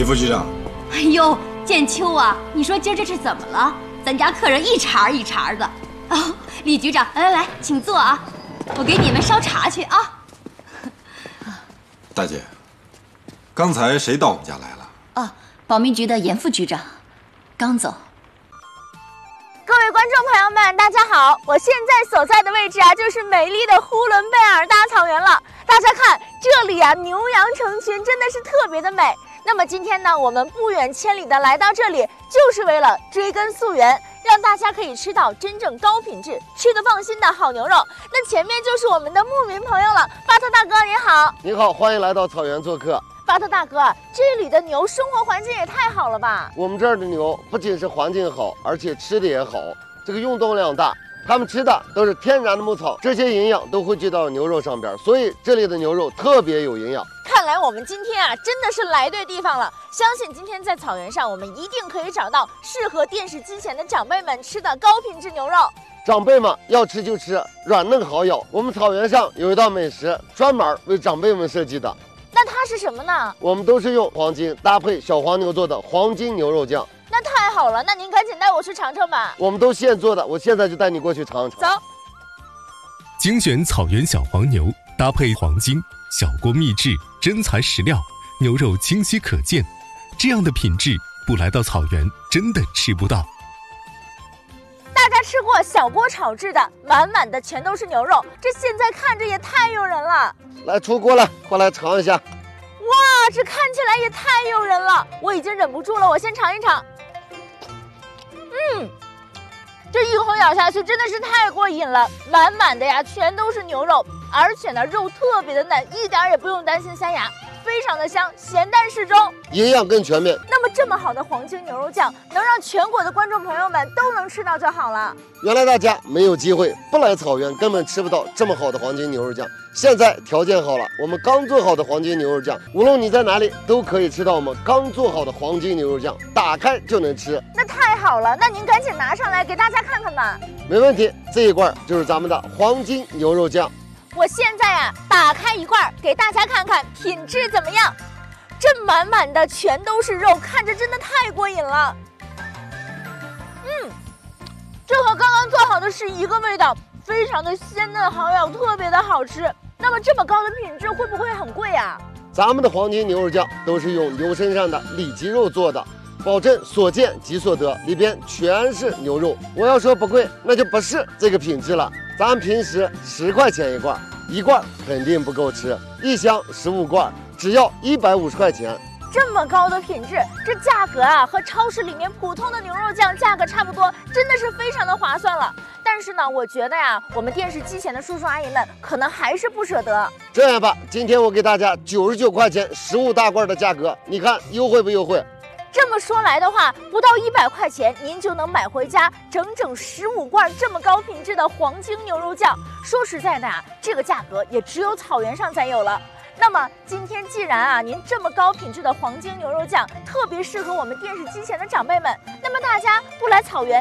李副局长。 哎呦，建秋啊，你说今儿这是怎么了？咱家客人一茬一茬的。哦，李局长，来，请坐啊，我给你们烧茶去啊。 大姐，刚才谁到我们家来了？ 哦，保密局的严副局长，刚走。 各位观众朋友们，大家好！我现在所在的位置啊，就是美丽的呼伦贝尔大草原了。大家看，这里啊，牛羊成群，真的是特别的美。那么今天呢，我们不远千里的来到这里，就是为了追根溯源，让大家可以吃到真正高品质、吃得放心的好牛肉。那前面就是我们的牧民朋友了，巴特大哥您好。 您好，欢迎来到草原做客。 巴特大哥，这里的牛生活环境也太好了吧？ 我们这儿的牛不仅是环境好，而且吃的也好，这个运动量大。它们吃的都是天然的牧草，这些营养都汇聚到牛肉上边，所以这里的牛肉特别有营养。 看来我们今天啊，真的是来对地方了。相信今天在草原上，我们一定可以找到适合电视机前的长辈们吃的高品质牛肉。 长辈们要吃就吃，软嫩好咬。我们草原上有一道美食，专门为长辈们设计的。 那它是什么呢？ 我们都是用黄金搭配小黄牛做的黄金牛肉酱。 那太好了，那您赶紧带我去尝尝吧。 我们都现做的，我现在就带你过去尝尝。 走。 精选草原小黄牛，搭配黄金小锅秘制，真材实料，牛肉清晰可见，这样的品质不来到草原真的吃不到。 大家吃过小锅炒制的，满满的全都是牛肉，这现在看着也太诱人了。 来出锅了，快来尝一下。 哇，这看起来也太诱人了，我已经忍不住了，我先尝一尝。这一口咬下去真的是太过瘾了，满满的呀全都是牛肉，而且呢肉特别的嫩，一点也不用担心塞牙，非常的香，咸淡适中， 营养更全面。 那么这么好的黄金牛肉酱，能让全国的观众朋友们都能吃到就好了。 原来大家没有机会，不来草原根本吃不到这么好的黄金牛肉酱。现在条件好了，我们刚做好的黄金牛肉酱，无论你在哪里都可以吃到我们刚做好的黄金牛肉酱，打开就能吃。 那太好了，那您赶紧拿上来给大家看看吧。 没问题，这一罐就是咱们的黄金牛肉酱。 我现在啊，打开一罐给大家看看品质怎么样。这满满的全都是肉，看着真的太过瘾了。这和刚刚做好的是一个味道，非常的鲜嫩好咬，特别的好吃。那么这么高的品质会不会很贵啊？ 咱们的黄金牛肉酱都是用牛身上的里脊肉做的，保证所见即所得，里边全是牛肉。我要说不贵，那就不是这个品质了。咱平时10块钱一罐，一罐肯定不够吃，一箱15罐，只要150块钱。 这么高的品质，这价格啊和超市里面普通的牛肉酱价格差不多，真的是非常的划算了。但是呢，我觉得呀，我们电视机前的叔叔阿姨们可能还是不舍得。 这样吧，今天我给大家99块钱15大罐的价格，你看优惠不优惠？ 这么说来的话，不到100块钱，您就能买回家整整15罐这么高品质的黄金牛肉酱。说实在的啊，这个价格也只有草原上才有了。那么今天既然啊您这么高品质的黄金牛肉酱特别适合我们电视机前的长辈们，那么大家不来草原